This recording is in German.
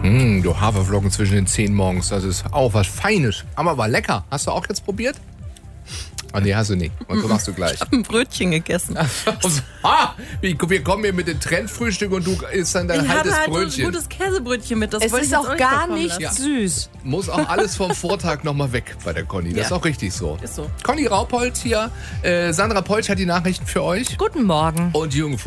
Du Haferflocken zwischen den Zähnen morgens, das ist auch was Feines. Aber war lecker. Hast du auch jetzt probiert? Ah, nee, hast du nicht. Und so machst du gleich. Ich habe ein Brötchen gegessen. Wir kommen hier mit dem Trendfrühstück und du isst dann dein halbes halt Brötchen. ein gutes Käsebrötchen mit. Das Es wollte ich ist jetzt auch euch gar bekommen nicht lassen. süß. Muss auch alles vom Vortag nochmal weg bei der Conny. Das ist auch richtig so. Ist so. Conny Raupold hier. Sandra Polch hat die Nachrichten für euch. Guten Morgen. Und Jürgen